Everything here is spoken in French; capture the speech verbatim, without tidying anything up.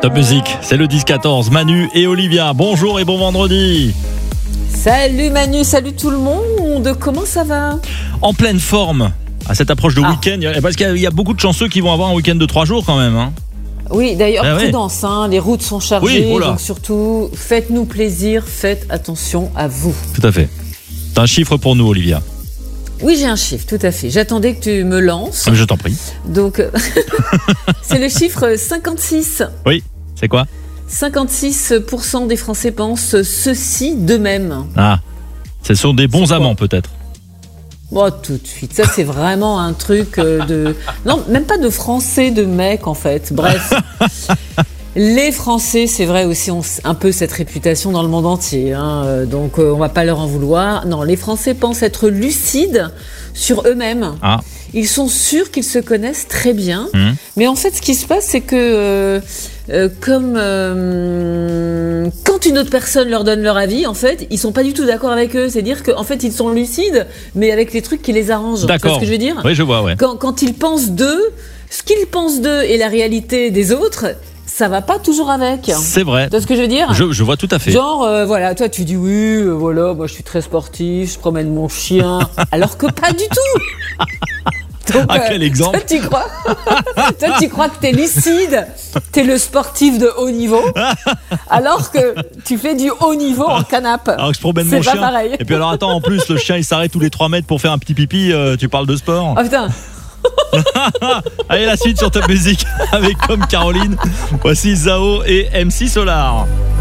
Top Music, c'est le dix quatorze. Manu et Olivia, bonjour et bon vendredi. Salut Manu, salut tout le monde, comment ça va? En pleine forme à cette approche de ah. week-end, parce qu'il y a beaucoup de chanceux qui vont avoir un week-end de trois jours quand même. Hein. Oui, d'ailleurs, ah prudence, ouais. hein, les routes sont chargées, oui, donc surtout, faites-nous plaisir, faites attention à vous. Tout à fait. T'as un chiffre pour nous, Olivia? Oui, j'ai un chiffre, tout à fait. J'attendais que tu me lances. Je t'en prie. Donc, c'est le chiffre cinquante-six. Oui, c'est quoi? cinquante-six pour cent des Français pensent ceci d'eux-mêmes. Ah, ce sont des bons amants peut-être. Oh, tout de suite, ça c'est vraiment un truc de... Non, même pas de Français, de mecs en fait. Bref, les Français, c'est vrai aussi, ont un peu cette réputation dans le monde entier. Hein, donc on va pas leur en vouloir. Non, les Français pensent être lucides sur eux-mêmes. Ah. Ils sont sûrs qu'ils se connaissent très bien. Mmh. Mais en fait, ce qui se passe, c'est que... Euh, Euh, comme euh, quand une autre personne leur donne leur avis, en fait, ils sont pas du tout d'accord avec eux. C'est-à-dire qu'en fait, ils sont lucides, mais avec les trucs qui les arrangent. D'accord. Tu vois ce que je veux dire? Oui, je vois, ouais. Quand, quand ils pensent d'eux, ce qu'ils pensent d'eux et la réalité des autres, ça va pas toujours avec. C'est vrai. Tu vois ce que je veux dire? Je, je vois tout à fait. Genre, euh, voilà, toi tu dis oui, euh, voilà, moi je suis très sportif, je promène mon chien, alors que pas du tout. Donc, ah, quel exemple. Toi, tu crois Toi, tu crois que t'es lucide, t'es le sportif de haut niveau, alors que tu fais du haut niveau en canapé. Alors que je promène c'est mon pas chien. Pareil. Et puis alors attends, en plus, le chien il s'arrête tous les trois mètres pour faire un petit pipi. Euh, tu parles de sport. Oh putain. Allez, la suite sur Top Music avec comme Caroline. Voici Zao et M C Solar.